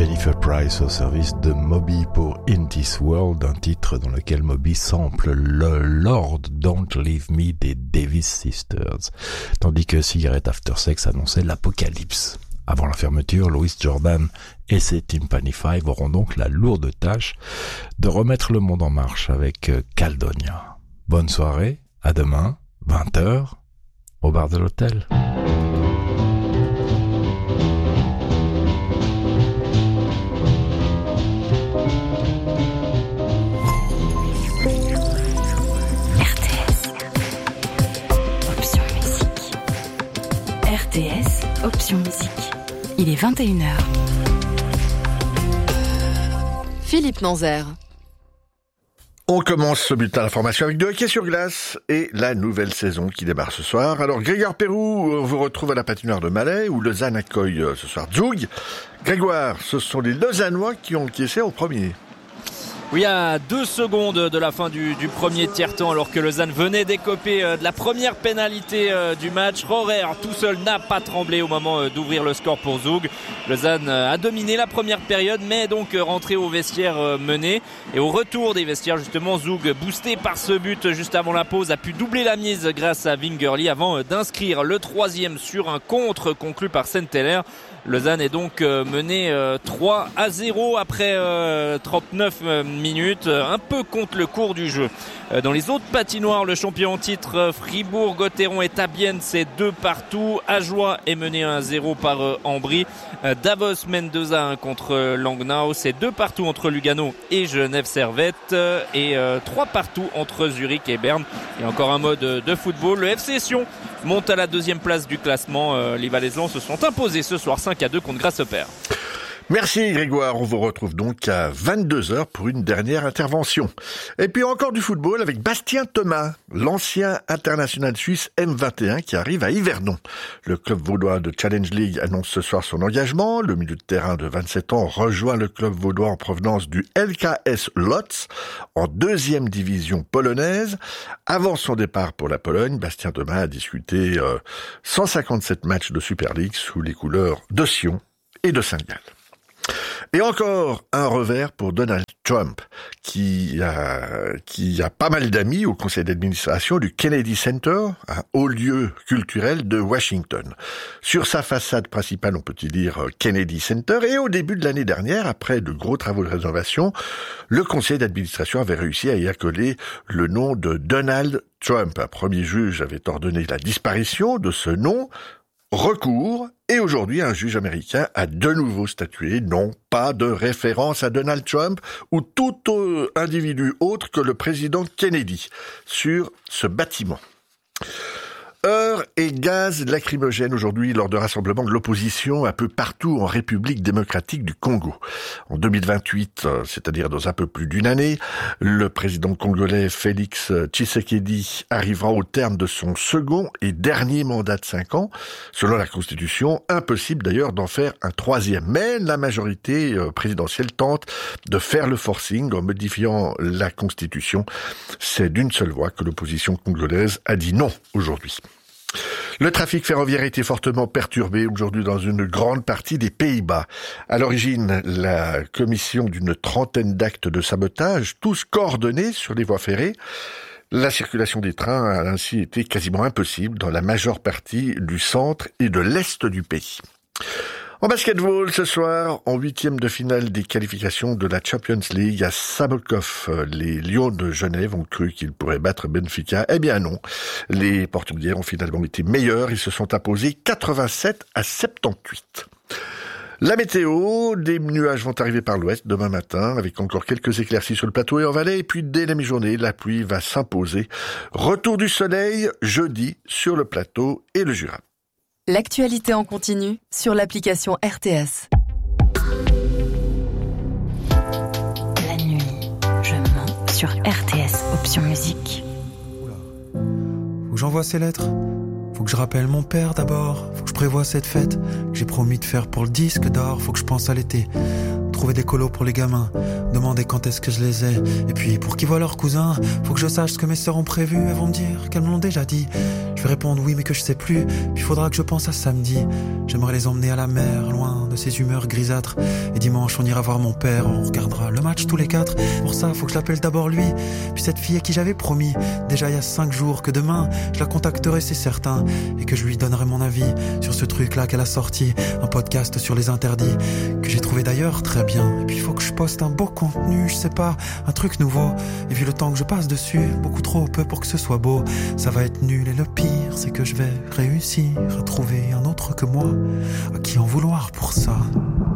Jennifer Price au service de Moby pour In This World, un titre dans lequel Moby sample le Lord Don't Leave Me des Davis Sisters, tandis que Cigarette After Sex annonçait l'apocalypse. Avant la fermeture, Louis Jordan et ses Timpani 5 auront donc la lourde tâche de remettre le monde en marche avec Caldonia. Bonne soirée, à demain, 20h, au bar de l'hôtel. RTS, Option Musique. Il est 21h. Philippe Nanzer. On commence ce bulletin d'information avec du hockey sur glace et la nouvelle saison qui démarre ce soir. Alors Grégoire Pérou, on vous retrouve à la patinoire de Malais où Lausanne accueille ce soir Zug. Grégoire, ce sont les Lausannois qui ont encaissé au premier. Oui, à 2 secondes de la fin du premier tiers-temps, alors que Lausanne venait d'écoper de la première pénalité du match. Rohrer, tout seul, n'a pas tremblé au moment d'ouvrir le score pour Zug. Lausanne a dominé la première période, mais donc rentré au vestiaire mené. Et au retour des vestiaires, justement, Zug, boosté par ce but juste avant la pause, a pu doubler la mise grâce à Wingerli avant d'inscrire le troisième sur un contre conclu par Saint-Heller. Lausanne est donc mené 3-0 après 39 minutes, un peu contre le cours du jeu. Dans les autres patinoires, le champion en titre Fribourg-Gotteron est à Bienne, c'est 2-2. Ajoie est mené 1-0 par Ambry. Davos mène 2-1 contre Langnau, c'est 2-2 entre Lugano et Genève-Servette et 3-3 entre Zurich et Berne. Et encore un mode de football, le FC Sion monte à la deuxième place du classement. Les Valaisans se sont imposés ce soir 5-2 contre Grasshopper. Merci Grégoire, on vous retrouve donc à 22h pour une dernière intervention. Et puis encore du football avec Bastien Thomas, l'ancien international suisse M21 qui arrive à Yverdon. Le club vaudois de Challenge League annonce ce soir son engagement. Le milieu de terrain de 27 ans rejoint le club vaudois en provenance du LKS Lodz en 2e division polonaise. Avant son départ pour la Pologne, Bastien Thomas a disputé 157 matchs de Super League sous les couleurs de Sion et de Saint-Gall. Et encore un revers pour Donald Trump, qui a pas mal d'amis au conseil d'administration du Kennedy Center, un haut lieu culturel de Washington. Sur sa façade principale, on peut y lire Kennedy Center, et au début de l'année dernière, après de gros travaux de rénovation, le conseil d'administration avait réussi à y accoler le nom de Donald Trump. Un premier juge avait ordonné la disparition de ce nom. Recours, et aujourd'hui un juge américain a de nouveau statué, non pas de référence à Donald Trump ou tout individu autre que le président Kennedy sur ce bâtiment. Heurts et gaz lacrymogènes aujourd'hui lors de rassemblements de l'opposition un peu partout en République démocratique du Congo. En 2028, c'est-à-dire dans un peu plus d'une année, le président congolais Félix Tshisekedi arrivera au terme de son second et dernier mandat de 5 ans. Selon la Constitution, impossible d'ailleurs d'en faire un troisième. Mais la majorité présidentielle tente de faire le forcing en modifiant la Constitution. C'est d'une seule voix que l'opposition congolaise a dit non aujourd'hui. Le trafic ferroviaire a été fortement perturbé aujourd'hui dans une grande partie des Pays-Bas. À l'origine, la commission d'une trentaine d'actes de sabotage, tous coordonnés sur les voies ferrées. La circulation des trains a ainsi été quasiment impossible dans la majeure partie du centre et de l'est du pays. En basketball, ce soir, en 8e de finale des qualifications de la Champions League à Sabokov, les Lions de Genève ont cru qu'ils pourraient battre Benfica. Eh bien non, les Portugais ont finalement été meilleurs, ils se sont imposés 87-78. La météo, des nuages vont arriver par l'ouest demain matin, avec encore quelques éclaircies sur le plateau et en vallée, et puis dès la mi-journée, la pluie va s'imposer. Retour du soleil jeudi sur le plateau et le Jura. L'actualité en continu sur l'application RTS. La nuit, je mens sur RTS Option Musique. Faut que j'envoie ces lettres. Faut que je rappelle mon père d'abord. Faut que je prévoie cette fête que j'ai promis de faire pour le disque d'or. Faut que je pense à l'été. Trouver des colos pour les gamins, demander quand est-ce que je les ai. Et puis pour qu'ils voient leurs cousins, faut que je sache ce que mes sœurs ont prévu. Elles vont me dire qu'elles me l'ont déjà dit. Je vais répondre oui mais que je sais plus. Puis faudra que je pense à samedi. J'aimerais les emmener à la mer, loin de de ses humeurs grisâtres. Et dimanche on ira voir mon père, on regardera le match tous les 4. Pour ça faut que je l'appelle d'abord lui, puis cette fille à qui j'avais promis déjà il y a 5 jours que demain je la contacterai, c'est certain, et que je lui donnerai mon avis sur ce truc là qu'elle a sorti, un podcast sur les interdits que j'ai trouvé d'ailleurs très bien. Et puis faut que je poste un beau contenu, je sais pas, un truc nouveau, et vu le temps que je passe dessus, beaucoup trop peu pour que ce soit beau, ça va être nul. Et le pire c'est que je vais réussir à trouver un autre que moi à qui en vouloir pour ça.